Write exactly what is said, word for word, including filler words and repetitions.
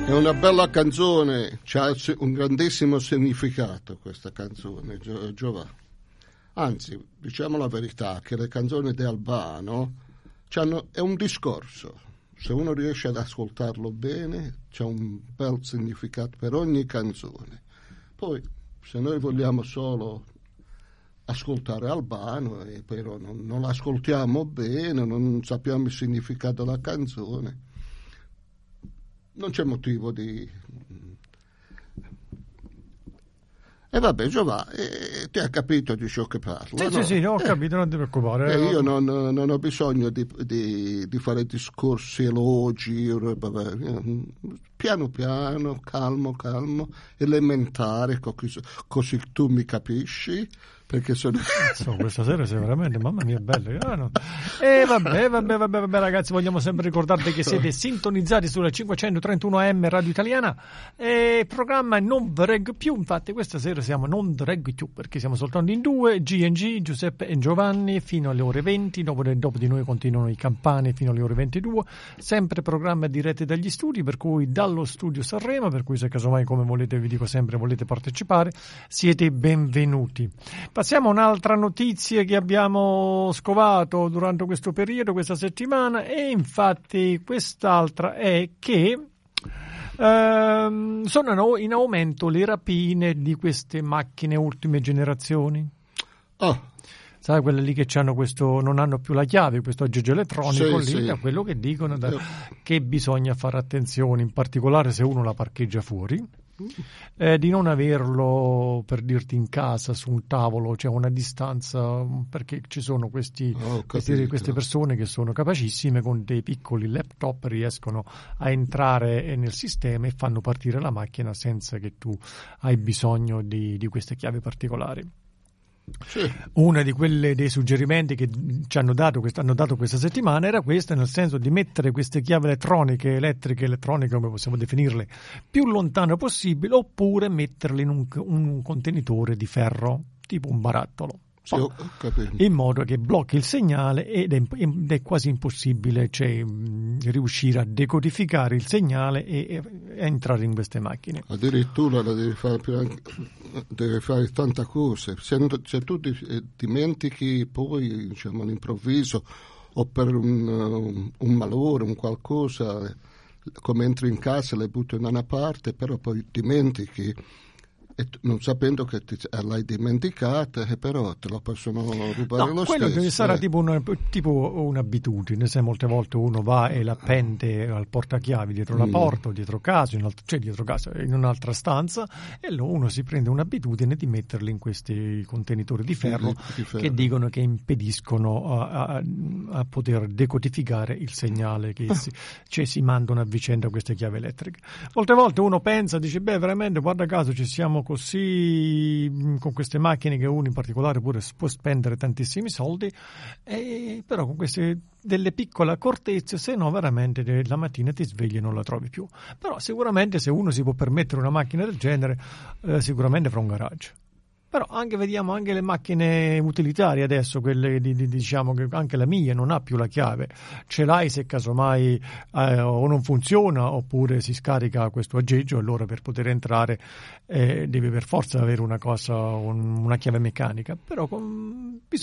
È una bella canzone, c'ha un grandissimo significato questa canzone, Giova. Anzi, diciamo la verità, che le canzoni di Albano c'hanno, è un discorso. Se uno riesce ad ascoltarlo bene, c'è un bel significato per ogni canzone. Poi, se noi vogliamo solo ascoltare Albano, e però non, non l'ascoltiamo bene, non sappiamo il significato della canzone, non c'è motivo di... E eh vabbè, Giovanni, eh, ti hai capito di ciò che parlo? Sì, no? sì, sì, ho capito, eh, non ti preoccupare. Eh, io non, non ho bisogno di, di, di fare discorsi, elogi, vabbè. Piano piano, calmo, calmo, elementare, così, così tu mi capisci, perché sono... So, questa sera sei veramente, mamma mia, bello. Ah, no. E vabbè, vabbè, vabbè, vabbè, ragazzi, vogliamo sempre ricordarvi che siete sintonizzati sulla cinquecentotrentuno A M Radio Italiana e il programma Non vi reggo più, infatti questa sera siamo Non vi reggo più, perché siamo soltanto in due, G and G, Giuseppe e Giovanni, fino alle ore venti, dopo, dopo di noi continuano i campani fino alle ore ventidue, sempre programma diretti dagli studi, per cui dallo studio Sanremo, per cui se casomai, come volete, vi dico sempre, volete partecipare, siete benvenuti. Passiamo a un'altra notizia che abbiamo scovato durante questo periodo, questa settimana, e infatti quest'altra è che ehm, sono in aumento le rapine di queste macchine ultime generazioni. Oh. Sai, quelle lì che hanno questo, non hanno più la chiave, questo aggeggio elettronico, sì, lì, sì. Da quello che dicono, da, che bisogna fare attenzione, in particolare se uno la parcheggia fuori. Eh, di non averlo, per dirti, in casa su un tavolo, cioè una distanza, perché ci sono questi, oh, questi, queste persone che sono capacissime, con dei piccoli laptop riescono a entrare nel sistema e fanno partire la macchina senza che tu hai bisogno di, di queste chiavi particolari. Sì. Una di quelle dei suggerimenti che ci hanno dato, hanno dato questa settimana era questa, nel senso di mettere queste chiavi elettroniche, elettriche, elettroniche, come possiamo definirle, più lontano possibile, oppure metterle in un, un contenitore di ferro, tipo un barattolo. Sì, ho capito. In modo che blocchi il segnale ed è, ed è quasi impossibile, cioè, riuscire a decodificare il segnale e, e, e entrare in queste macchine. Addirittura la devi fare, più anche, devi fare tante cose. Se, se tu dimentichi poi, diciamo, all'improvviso o per un, un malore, un qualcosa, come entri in casa le butti da una parte, però poi dimentichi, e non sapendo che ti, l'hai dimenticata, e però te la possono rubare no, lo quello stesso. Quello sarà eh. tipo, una, tipo un'abitudine, se molte volte uno va e l'appende al portachiavi dietro la mm. porta o dietro casa, in alt- cioè dietro casa, in un'altra stanza, e uno si prende un'abitudine di metterli in questi contenitori di ferro, di, di ferro. che dicono che impediscono a, a, a poter decodificare il segnale che si, cioè, si mandano a vicenda queste chiavi elettriche. Molte volte uno pensa, dice, beh, veramente, guarda caso, ci siamo così con queste macchine che uno in particolare pure può spendere tantissimi soldi, e però con queste delle piccole accortezze, se no veramente la mattina ti svegli e non la trovi più. Però sicuramente se uno si può permettere una macchina del genere, eh, sicuramente fra un garage. Però anche vediamo anche le macchine utilitarie adesso, quelle di, di, diciamo che anche la mia non ha più la chiave, ce l'hai se casomai eh, o non funziona oppure si scarica questo aggeggio, allora per poter entrare eh, devi per forza avere una cosa, un, una chiave meccanica, però con, bisogna